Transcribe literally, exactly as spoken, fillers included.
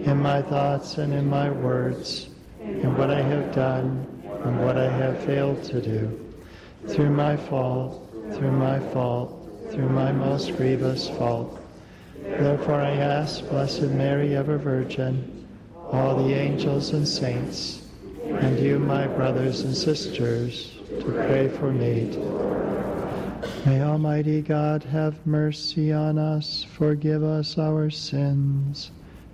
in my thoughts and in my words, in what I have done and what I have failed to do, through my fault, through my fault, through my most grievous fault. Therefore I ask Blessed Mary, ever Virgin, all the angels and saints, and you, my brothers and sisters, to pray for me. May Almighty God have mercy on us, forgive us our sins,